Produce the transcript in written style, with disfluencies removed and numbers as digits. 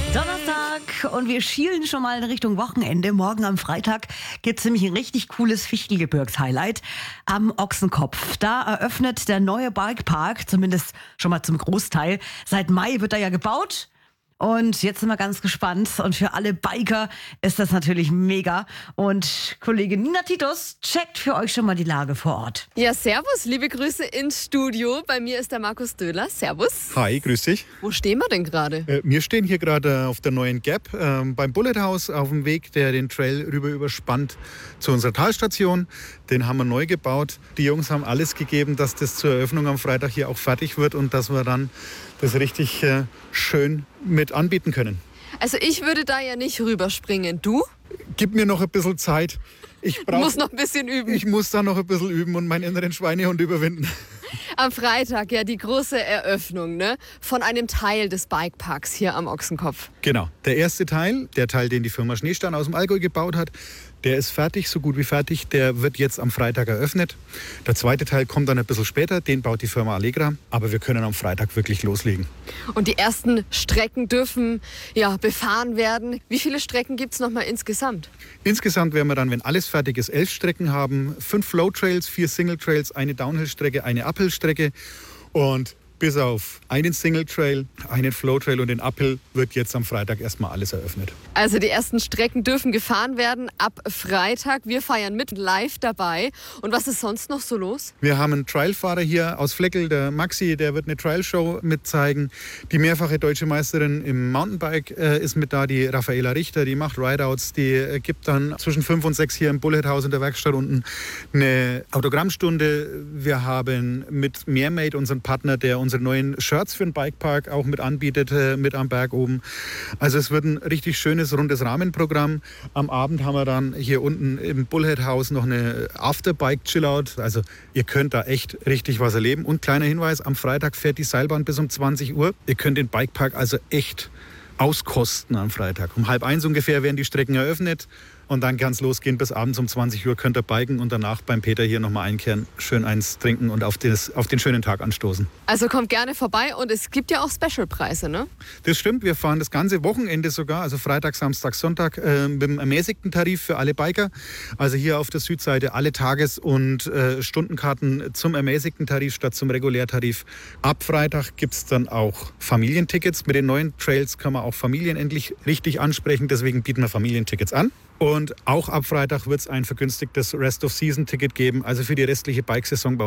Donnerstag und wir schielen schon mal in Richtung Wochenende. Morgen am Freitag gibt es nämlich ein richtig cooles Fichtelgebirgs-Highlight am Ochsenkopf. Da eröffnet der neue Bikepark, zumindest schon mal zum Großteil. Seit Mai wird er ja gebaut. Und jetzt sind wir ganz gespannt. Und für alle Biker ist das natürlich mega. Und Kollegin Nina Titus checkt für euch schon mal die Lage vor Ort. Ja, servus, liebe Grüße ins Studio. Bei mir ist der Markus Döhler. Servus. Hi, grüß dich. Wo stehen wir denn gerade? Wir stehen hier gerade auf der neuen Gap beim Bullet House auf dem Weg, der den Trail rüber überspannt zu unserer Talstation. Den haben wir neu gebaut. Die Jungs haben alles gegeben, dass das zur Eröffnung am Freitag hier auch fertig wird und dass wir dann das richtig schön mit anbieten können. Also ich würde da ja nicht rüberspringen. Du? Gib mir noch ein bisschen Zeit. Du musst noch ein bisschen üben. Ich muss da noch ein bisschen üben und meinen inneren Schweinehund überwinden. Am Freitag ja die große Eröffnung, ne? Von einem Teil des Bikeparks hier am Ochsenkopf. Genau. Der erste Teil, der Teil, den die Firma Schneestern aus dem Allgäu gebaut hat, der ist fertig, so gut wie fertig. Der wird jetzt am Freitag eröffnet. Der zweite Teil kommt dann ein bisschen später. Den baut die Firma Allegra. Aber wir können am Freitag wirklich loslegen. Und die ersten Strecken dürfen ja befahren werden. Wie viele Strecken gibt es nochmal insgesamt? Insgesamt werden wir dann, wenn alles fertig ist, 11 Strecken haben. 5 Flow-Trails, 4 Single-Trails, eine Downhill-Strecke, eine Uphill-Strecke. Und bis auf einen Single-Trail, einen Flow-Trail und den Uphill wird jetzt am Freitag erstmal alles eröffnet. Also die ersten Strecken dürfen gefahren werden ab Freitag. Wir feiern mit live dabei. Und was ist sonst noch so los? Wir haben einen Trialfahrer hier aus Fleckel, der Maxi, der wird eine Trial-Show mitzeigen. Die mehrfache deutsche Meisterin im Mountainbike ist mit da, die Raffaela Richter, die macht Rideouts, die gibt dann zwischen 5 und 6 hier im Bullet House in der Werkstatt unten eine Autogrammstunde. Wir haben mit Mermaid, unseren Partner, der unsere neuen Shirts für den Bikepark auch mit anbietet, mit am Berg oben. Also es wird ein richtig schönes, rundes Rahmenprogramm. Am Abend haben wir dann hier unten im Bullhead House noch eine Afterbike-Chillout. Also ihr könnt da echt richtig was erleben. Und kleiner Hinweis, am Freitag fährt die Seilbahn bis um 20 Uhr. Ihr könnt den Bikepark also echt auskosten am Freitag. Um 12:30 ungefähr werden die Strecken eröffnet. Und dann kann es losgehen, bis abends um 20 Uhr könnt ihr biken und danach beim Peter hier nochmal einkehren, schön eins trinken und auf den schönen Tag anstoßen. Also kommt gerne vorbei und es gibt ja auch Specialpreise, ne? Das stimmt, wir fahren das ganze Wochenende sogar, also Freitag, Samstag, Sonntag mit einem ermäßigten Tarif für alle Biker. Also hier auf der Südseite alle Tages- und Stundenkarten zum ermäßigten Tarif statt zum Regulärtarif. Ab Freitag gibt es dann auch Familientickets. Mit den neuen Trails kann man auch Familien endlich richtig ansprechen, deswegen bieten wir Familientickets an. Und auch ab Freitag wird es ein vergünstigtes Rest-of-Season-Ticket geben, also für die restliche Bikesaison bei